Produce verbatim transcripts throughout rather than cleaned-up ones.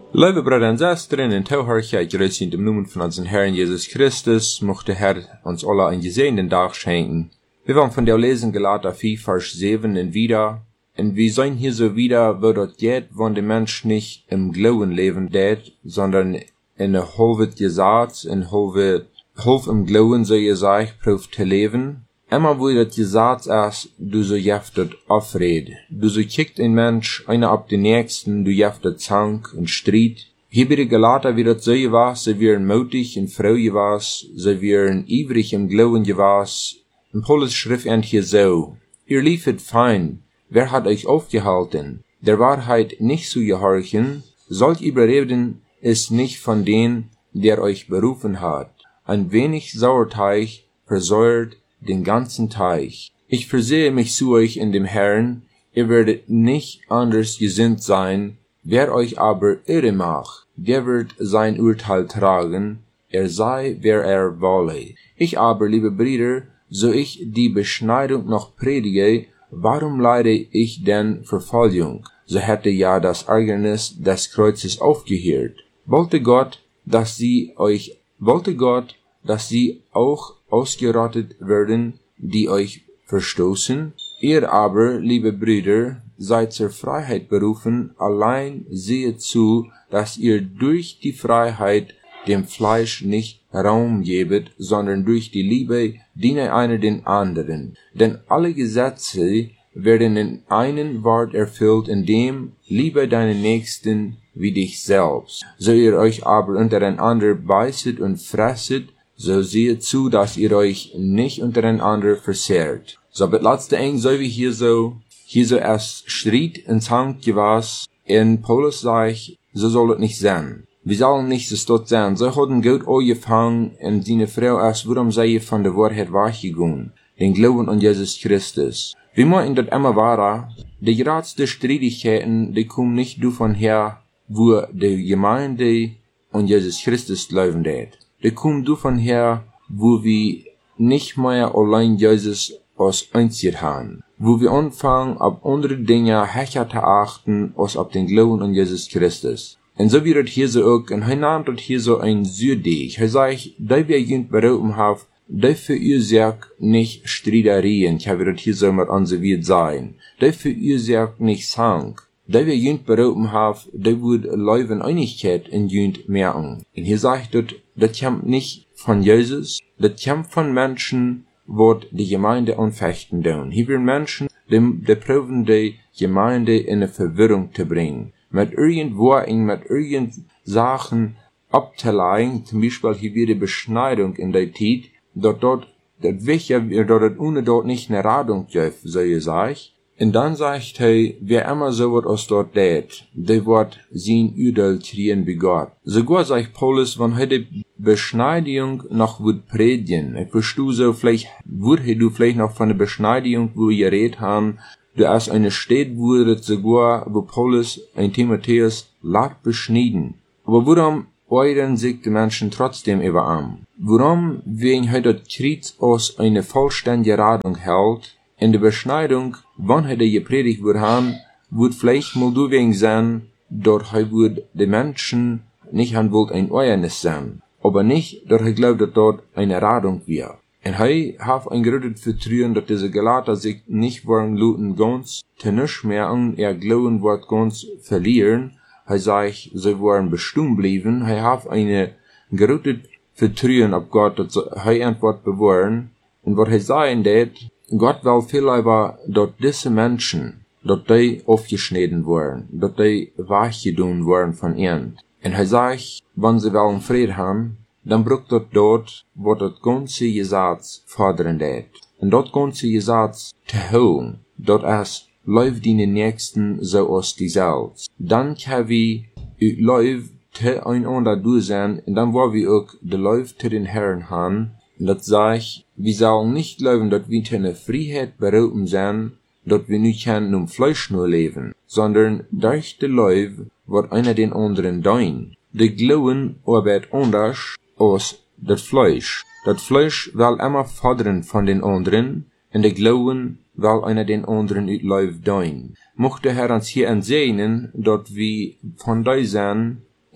Lieve broeders en zusters, in Tauhartje gerust in dem Namen von unserem Herrn Jesus Christus, mochte Herr uns alle einen gesegneten Tag schenken. Wir wollen von der Lesen Galater vier, Vers sieben und wieder. Und wir sehen hier so wieder, wo dort geht, wenn der Mensch nicht im Glauben leben wird, sondern in der halben Gesetz, in halb, halb im Glauben, so ihr sagt, prüft zu leben. Immer wo das Gesetz ist, du so jeftet aufred. Du so kickt ein Mensch, einer ab den nächsten, du jeftet Zank und Streit. Hier bei der Galater wird das so gewas, sie wären mutig und froh gewas, sie wären ivrig im Glauben gewas. In Paulus Schrift end hier so: Ihr liefet fein, wer hat euch aufgehalten, der Wahrheit nicht zu gehorchen? Sollt ihr bereden, ist nicht von dem, der euch berufen hat. Ein wenig Sauerteig versäuert den ganzen Teich. Ich versehe mich zu euch in dem Herrn, ihr werdet nicht anders gesinnt sein, wer euch aber irre macht, der wird sein Urteil tragen, er sei, wer er wolle. Ich aber, liebe Brüder, so ich die Beschneidung noch predige, warum leide ich denn Verfolgung? So hätte ja das Ärgernis des Kreuzes aufgehört. Wollte Gott, dass sie euch, wollte Gott, dass sie auch ausgerottet werden, die euch verstoßen? Ihr aber, liebe Brüder, seid zur Freiheit berufen, allein sehet zu, dass ihr durch die Freiheit dem Fleisch nicht Raum gebet, sondern durch die Liebe diene einer den anderen. Denn alle Gesetze werden in einem Wort erfüllt, in dem liebe deinen Nächsten wie dich selbst. So ihr euch aber untereinander beißet und fresset, so seht zu, dass ihr euch nicht untereinander verzehrt. So, aber letzte eng, so wie hier so, hier so erst Streit und Zank gewas, in Paulus sagt, so soll es nicht sein. Wir sollen nicht so dort sein. So haben Gott euch gefangen, und seine Frau erst, warum sei ihr von der Wahrheit weggegangen? Den Glauben an Jesus Christus. Wir meinen das immer wahrer, die geradste Streitigkeiten, die kommen nicht davon her, wo die Gemeinde an Jesus Christus glauben wird. Die kommen davon her, wo wir nicht mehr allein Jesus als einzig haben. Wo wir anfangen, auf andere Dinge höher zu achten, als auf den Glauben an Jesus Christus. Und so wird es hier so auch, und er nennt es hier so ein Südig. Er sagt, da wir jüngst berufen haben, da verursacht nicht Streitereien, ich habe das hier so mal anserviert sein. Da verursacht nicht Zank. Da wir jüngst berufen haben, da wird Leuven Einigkeit in jüngst merken. Und hier sagt es, das kommt nicht von Jesus, das kommt von Menschen, wo die Gemeinde anfechten tun. Hier werden Menschen, die, die proben die Gemeinde in eine Verwirrung zu bringen. Mit irgendwo, mit irgend Sachen abzuleihen, zum Beispiel hier wieder Beschneidung in der Zeit, dort, dort, dort, welche, dort, ohne dort nicht eine Radung gibt, so ihr sagt. Und dann sagt er, wer immer so wird aus dort tät, der wird sein Urteil kriegen wie Gott. Sogar sagt Paulus, wenn er die Beschneidung noch wird predigen, ich verstehe so, vielleicht, würde du vielleicht noch von der Beschneidung, wo wir geredet haben, du erst eine Stadt wurde, sogar, wo Paulus ein Timotheus lat beschneiden. Aber warum euren sich die Menschen trotzdem überarm? Warum, wegen er das Kreuz aus eine vollständige Radung hält, in der Beschneidung, wann er die gepredigt wird haben, wird vielleicht mal du wegen sein, dort er wird die Menschen nicht an wollt ein Euernis sein, aber nicht, dort er glaubt, dass dort eine Radung wird. Und er hat ein gerüttet Vertrauen, dass diese Galater sich nicht wollen luten ganz zu nichts mehr an, er glauben wird ganz verlieren. Er sagt, sie wollen bestimmt bleiben. Er hat eine gerüttet Vertrauen auf Gott, dass er Antwort bewahren. Und was er sagen wird, Gott will viel aber, dass diese Menschen, dass die aufgeschnitten werden, dass die weggedoen werden von ihnen. Und er sagt, wenn sie wollen Frieden haben, dann braucht das dort, wo das ganze Gesetz fordern wird. Und das ganze Gesetz zu holen, dort es läuft die Nächsten so aus die selbst. Dann kann wir läuft zu einander durch sein, und dann wollen wir auch die läuft zu den Herren haben. Und das sagt, wir sollen nicht glauben, dass wir in der Freiheit berufen sind, dass wir nicht um Fleisch nur leben, sondern durch die Läufe wird einer den anderen dein. Die Glauben arbeitet anders als das Fleisch. Das Fleisch will immer fordern von den anderen, und der Glauben will einer den anderen utläuft dein. Mochte Herr uns hier entsehen, dass wir von da sein,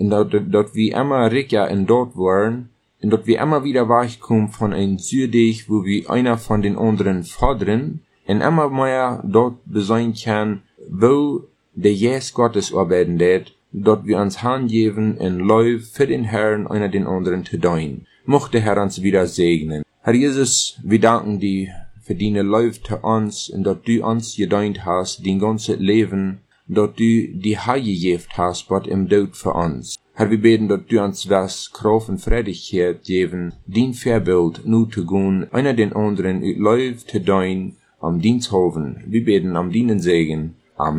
und dort, dort wir immer Rückkehr in dort waren, und dort wir immer wieder wegkommen von ein Südig, wo wir einer von den anderen fordern, und immer mehr dort besein kann, wo der Jesus Gottes arbeiten wird, dort wir uns hingeben in Läuf für den Herrn einer den anderen zu dienen. Mochte der Herr uns wieder segnen. Herr Jesus, wir danken dir für deine Läuf zu uns, und dort du uns gedient hast, dein ganzes Leben, dort du die Heil gegeben hast, Gott im Tod für uns. Herr, wir beten, dort du uns das Kraft und Freudigkeit geben, dein Vorbild nur zu gehen, einer den anderen Läuf zu dienen, am Diensthofen. Wir beten am Dienen Segen.